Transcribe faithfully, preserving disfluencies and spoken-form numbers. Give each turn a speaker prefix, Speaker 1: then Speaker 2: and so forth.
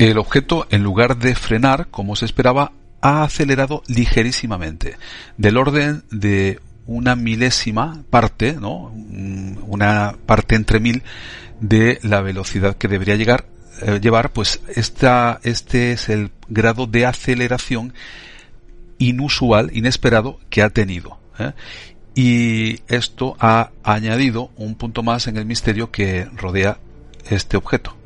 Speaker 1: El objeto, en lugar de frenar, como se esperaba, ha acelerado ligerísimamente, del orden de una milésima parte, ¿no? Una parte entre mil de la velocidad que debería llegar, eh, llevar, pues esta, este es el grado de aceleración inusual, inesperado que ha tenido, ¿eh? Y esto ha añadido un punto más en el misterio que rodea este objeto.